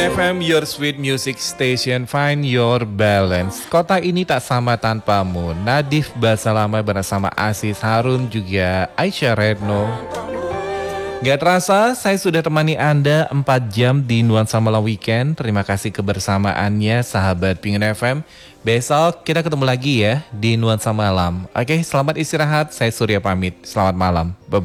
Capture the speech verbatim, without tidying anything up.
F M, your sweet music station, find your balance. Kota ini tak sama tanpamu. Nadif Basalamah bersama Aziz Harun juga Aisyah Retno. Gak terasa, saya sudah temani Anda empat jam di Nuansa Malam Weekend. Terima kasih kebersamaannya, sahabat Pingin F M. Besok kita ketemu lagi ya di Nuansa Malam. Oke, selamat istirahat. Saya Surya pamit. Selamat malam. Bye-bye.